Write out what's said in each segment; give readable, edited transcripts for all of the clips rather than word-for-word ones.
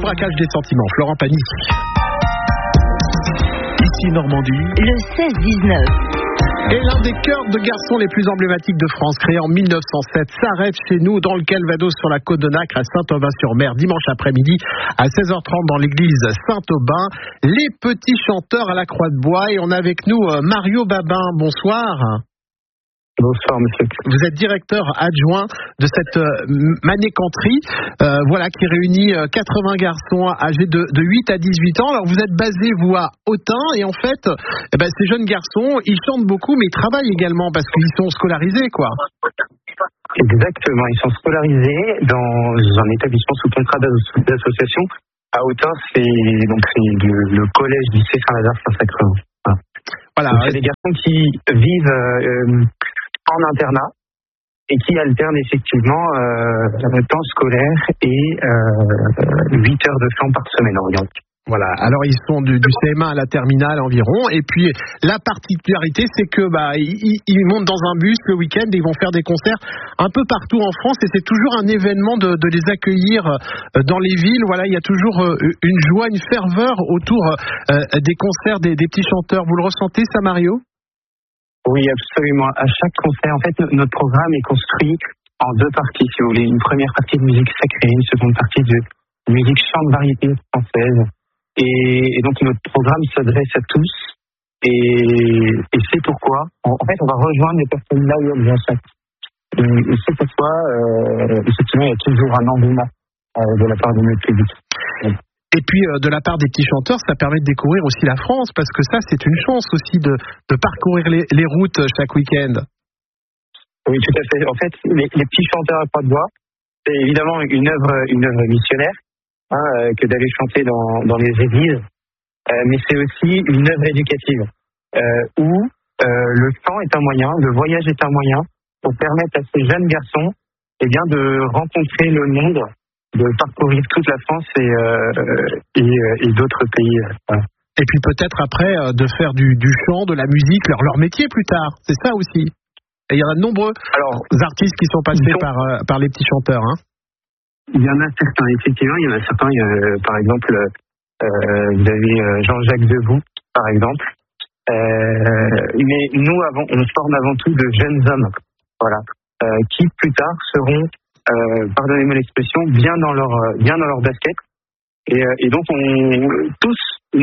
braquage des sentiments. Florent Pagny. Ici Normandie. Le 16-19. Et l'un des chœurs de garçons les plus emblématiques de France, créé en 1907, s'arrête chez nous dans le Calvados sur la côte de Nacre à Saint-Aubin-sur-Mer dimanche après-midi à 16h30 dans l'église Saint-Aubin. Les petits chanteurs à la Croix de Bois, et on a avec nous Mario Babin. Bonsoir. Bonsoir, monsieur. Vous êtes directeur adjoint de cette manécanterie, qui réunit 80 garçons âgés de 8 à 18 ans. Alors vous êtes basé, vous, à Autun, et en fait, ces jeunes garçons, ils chantent beaucoup, mais ils travaillent également parce qu'ils sont scolarisés, quoi. Exactement, ils sont scolarisés dans un établissement sous contrat d'association. À Autun, c'est le collège lycée Saint-Lazare Saint-Sacrement. Voilà. Donc, c'est des garçons qui vivent en internat et qui alternent effectivement le temps scolaire et 8 heures de chant par semaine environ. Voilà, alors ils sont du CM1 à la terminale environ, et puis la particularité c'est que ils montent dans un bus le week-end et ils vont faire des concerts un peu partout en France, et c'est toujours un événement de les accueillir dans les villes. Voilà, il y a toujours une joie, une ferveur autour des concerts des petits chanteurs. Vous le ressentez, ça, Mario ? Oui, absolument. À chaque concert, en fait, notre programme est construit en deux parties, si vous voulez. Une première partie de musique sacrée, une seconde partie de musique chant de variété française. Et donc, notre programme s'adresse à tous. Et c'est pourquoi, en fait, on va rejoindre les personnes là où elles en sont. Et c'est pourquoi, effectivement, il y a toujours un engouement de la part de notre public. Et puis, de la part des petits chanteurs, ça permet de découvrir aussi la France, parce que ça, c'est une chance aussi de parcourir les routes chaque week-end. Oui, tout à fait. En fait, les petits chanteurs à Croix de Bois, c'est évidemment une œuvre missionnaire, que d'aller chanter dans les églises, mais c'est aussi une œuvre éducative, où le chant est un moyen, le voyage est un moyen pour permettre à ces jeunes garçons de rencontrer le monde, de parcourir toute la France et d'autres pays. Voilà. Et puis peut-être après de faire du chant, de la musique, leur métier plus tard. C'est ça aussi. Et il y en a de nombreux artistes qui sont passés par les petits chanteurs. Il y en a certains, effectivement. Il y en a certains, par exemple, vous avez Jean-Jacques Debout, par exemple. Mais nous, on forme avant tout de jeunes hommes, voilà, qui plus tard seront, pardonnez-moi l'expression, bien dans leur basket. Et donc, tous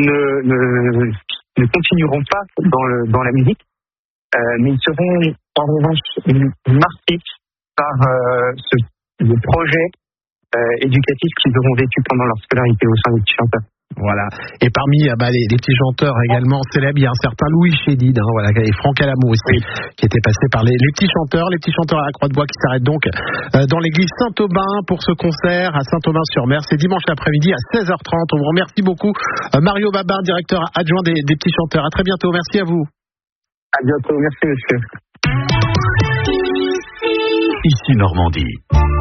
ne continueront pas dans la musique, mais ils seront en revanche marqués par le projet éducatifs qu'ils auront vécu pendant leur scolarité au sein des petits chanteurs. Voilà. Et parmi les petits chanteurs également célèbres, il y a un certain Louis Chédid, et Franck Alamou aussi, qui était passé par les petits chanteurs à la Croix de Bois, qui s'arrêtent donc dans l'église Saint-Aubin pour ce concert à Saint-Aubin-sur-Mer. C'est dimanche après-midi à 16h30. On vous remercie beaucoup, Mario Babin, directeur adjoint des petits chanteurs. À très bientôt. Merci à vous. À bientôt. Merci, monsieur. Ici Normandie.